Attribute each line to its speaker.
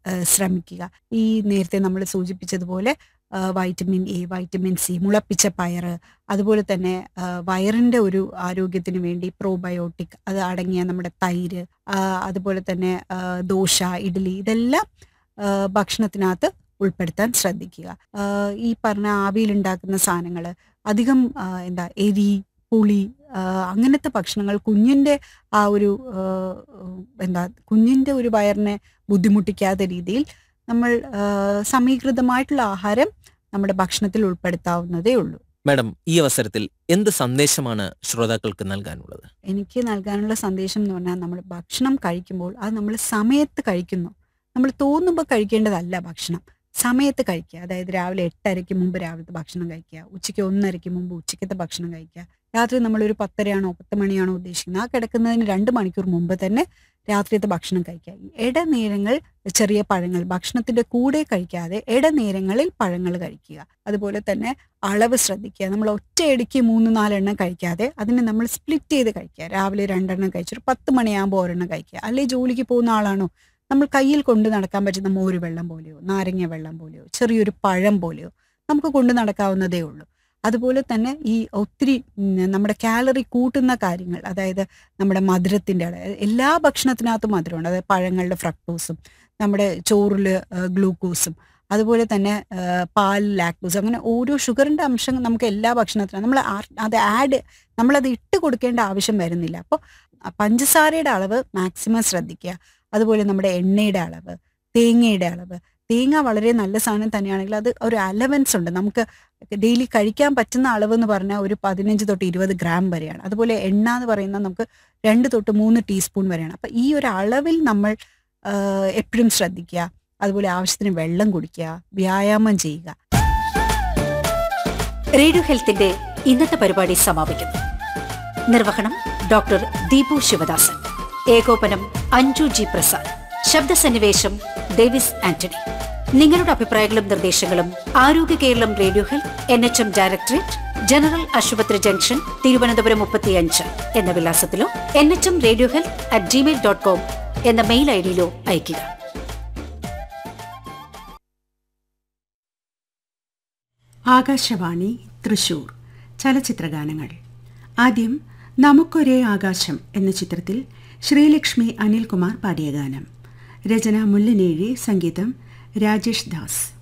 Speaker 1: ശ്രമിക്കുക. ഈ നേരത്തെ നമ്മൾ സൂചിപ്പിച്ചതുപോലെ വൈറ്റമിൻ എ, വൈറ്റമിൻ സി, മുളപ്പിച്ച പയറ്, അതുപോലെ തന്നെ വയറിൻ്റെ ഒരു ആരോഗ്യത്തിന് വേണ്ടി പ്രോബയോട്ടിക് അത് അടങ്ങിയ നമ്മുടെ തൈര്, അതുപോലെ തന്നെ ദോശ, ഇഡ്ഡലി, ഇതെല്ലാം ഭക്ഷണത്തിനകത്ത് ഉൾപ്പെടുത്താൻ ശ്രദ്ധിക്കുക. ഈ പറഞ്ഞ ആവിയിലുണ്ടാക്കുന്ന സാധനങ്ങൾ അധികം എരി, പുളി, അങ്ങനത്തെ ഭക്ഷണങ്ങൾ കുഞ്ഞിൻ്റെ ആ ഒരു കുഞ്ഞിൻ്റെ ഒരു വയറിനെ ബുദ്ധിമുട്ടിക്കാത്ത രീതിയിൽ നമ്മൾ സമീകൃതമായിട്ടുള്ള ആഹാരം നമ്മുടെ ഭക്ഷണത്തിൽ ഉൾപ്പെടുത്താവുന്നതേ ഉള്ളൂ.
Speaker 2: മാഡം, ഈ അവസരത്തിൽ എന്ത് സന്ദേശമാണ് ശ്രോതാക്കൾക്ക് നൽകാനുള്ളത്?
Speaker 1: എനിക്ക് നൽകാനുള്ള സന്ദേശം എന്ന് പറഞ്ഞാൽ, നമ്മൾ ഭക്ഷണം കഴിക്കുമ്പോൾ അത് നമ്മൾ സമയത്ത് കഴിക്കുന്നു. നമ്മൾ തോന്നുമ്പോൾ കഴിക്കേണ്ടതല്ല ഭക്ഷണം. സമയത്ത് കഴിക്കുക. അതായത് രാവിലെ 8:30 മുമ്പ് രാവിലത്തെ ഭക്ഷണം കഴിക്കുക, ഉച്ചയ്ക്ക് 1:30 മുമ്പ് ഉച്ചയ്ക്കത്തെ ഭക്ഷണം കഴിക്കുക, രാത്രി നമ്മളൊരു 10:30 10 മണിയാണോ ഉദ്ദേശിക്കുന്നത്, ആ കിടക്കുന്നതിന് 2 മണിക്കൂർ മുമ്പ് തന്നെ രാത്രിയത്തെ ഭക്ഷണം കഴിക്കുക. ഇടനേരങ്ങൾ ചെറിയ പഴങ്ങൾ ഭക്ഷണത്തിന്റെ കൂടെ കഴിക്കാതെ ഇടനേരങ്ങളിൽ പഴങ്ങൾ കഴിക്കുക. അതുപോലെ തന്നെ അളവ് ശ്രദ്ധിക്കുക. നമ്മൾ ഒറ്റയടിക്ക് 3-4 എണ്ണം കഴിക്കാതെ അതിനെ നമ്മൾ സ്പ്ലിറ്റ് ചെയ്ത് കഴിക്കുക. രാവിലെ 2 എണ്ണം കഴിച്ചൊരു 10 മണിയാകുമ്പോൾ ഒരെണ്ണം കഴിക്കുക. അല്ലെങ്കിൽ ജോലിക്ക് പോകുന്ന ആളാണോ, നമ്മൾ കയ്യിൽ കൊണ്ട് നടക്കാൻ പറ്റുന്ന മോര് വെള്ളം പോലെയോ നാരങ്ങ വെള്ളം പോലെയോ ചെറിയൊരു പഴം പോലെയോ നമുക്ക് കൊണ്ട് നടക്കാവുന്നതേ ഉള്ളൂ. അതുപോലെ തന്നെ ഈ ഒത്തിരി നമ്മുടെ കാലറി കൂട്ടുന്ന കാര്യങ്ങൾ, അതായത് നമ്മുടെ മധുരത്തിൻ്റെ എല്ലാ ഭക്ഷണത്തിനകത്തും മധുരമുണ്ട്. അതായത് പഴങ്ങളുടെ ഫ്രക്ടോസും നമ്മുടെ ചോറിൽ ഗ്ലൂക്കോസും അതുപോലെ തന്നെ പാൽ ലാക്ടോസ്, അങ്ങനെ ഓരോ ഷുഗറിൻ്റെ അംശം നമുക്ക് എല്ലാ ഭക്ഷണത്തിനും നമ്മളത് ഇട്ട് കൊടുക്കേണ്ട ആവശ്യം വരുന്നില്ല. അപ്പോൾ പഞ്ചസാരയുടെ അളവ് മാക്സിമം ശ്രദ്ധിക്കുക. അതുപോലെ നമ്മുടെ എണ്ണയുടെ അളവ്, തേങ്ങയുടെ അളവ്. തേങ്ങ വളരെ നല്ല സാധനം തന്നെയാണെങ്കിൽ അത് ഒരു അലവൻസ് ഉണ്ട്. നമുക്ക് ഡെയിലി കഴിക്കാൻ പറ്റുന്ന അളവ് എന്ന് പറഞ്ഞാൽ ഒരു 15-20 ഗ്രാം വരെയാണ്. അതുപോലെ എണ്ണ എന്ന് പറയുന്നത് നമുക്ക് 2-3 ടീസ്പൂൺ വരെയാണ്. അപ്പം ഈ ഒരു അളവിൽ നമ്മൾ എപ്പോഴും ശ്രദ്ധിക്കുക. അതുപോലെ ആവശ്യത്തിന് വെള്ളം കുടിക്കുക, വ്യായാമം ചെയ്യുക.
Speaker 3: റേഡിയോ ഹെൽത്തിന്റെ ഇന്നത്തെ പരിപാടി സമാപിക്കുന്നു. നിർവഹണം ഡോക്ടർ ദീപു ശിവദാസൻ. ഏകോപനം അഞ്ജു ജി പ്രസാദ്. ശബ്ദസന്നിവേശം ഡേവിസ് ആന്റണി. നിങ്ങളുടെ അഭിപ്രായങ്ങളും നിർദ്ദേശങ്ങളും ആരോഗ്യ Keralam radio health NHM directorate, general ആശുപത്രി ജംഗ്ഷൻ, തിരുവനന്തപുരം 35 എന്ന വിലാസത്തിലോ nhmradiohealth@gmail.com എന്ന മെയിൽ ഐഡിയിലോ അയയ്ക്കുക.
Speaker 4: ആകാശവാണി തൃശൂർ ചലച്ചിത്രഗാനങ്ങൾ. ആദ്യം നമുക്കൊരേ ആകാശം എന്ന ചിത്രത്തിൽ ശ്രീലക്ഷ്മി അനിൽകുമാർ പാടിയ ഗാനം. രചന മുല്ലനേഴി, സംഗീതം രാജേഷ് ദാസ്.